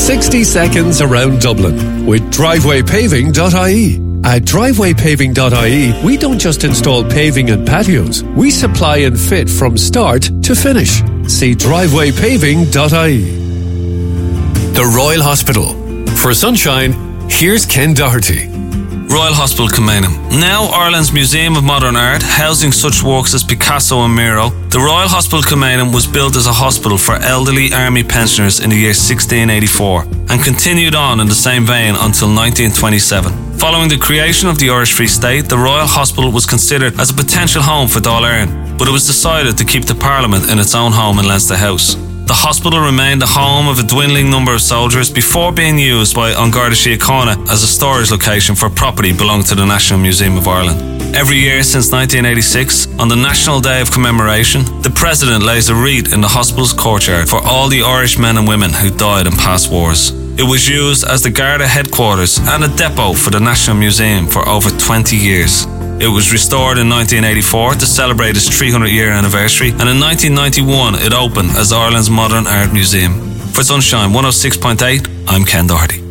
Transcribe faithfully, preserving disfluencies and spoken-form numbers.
sixty seconds around Dublin with driveway paving dot I E. At driveway paving dot I E, we don't just install paving and patios. We supply and fit from start to finish. See driveway paving dot I E. The Royal Hospital. For sunshine, here's Ken Doherty. Royal Hospital Kilmainham. Now Ireland's Museum of Modern Art, housing such works as Picasso and Miro, the Royal Hospital Kilmainham was built as a hospital for elderly army pensioners in the year sixteen eighty-four and continued on in the same vein until nineteen twenty-seven. Following the creation of the Irish Free State, the Royal Hospital was considered as a potential home for Dáil Éireann, but it was decided to keep the Parliament in its own home in Leinster House. The hospital remained the home of a dwindling number of soldiers before being used by An Garda Síochána as a storage location for property belonging to the National Museum of Ireland. Every year since nineteen eighty-six, on the National Day of Commemoration, the President lays a wreath in the hospital's courtyard for all the Irish men and women who died in past wars. It was used as the Garda headquarters and a depot for the National Museum for over twenty years. It was restored in nineteen eighty-four to celebrate its three hundred year anniversary, and in nineteen ninety-one it opened as Ireland's Modern Art Museum. For Sunshine one oh six point eight, I'm Ken Doherty.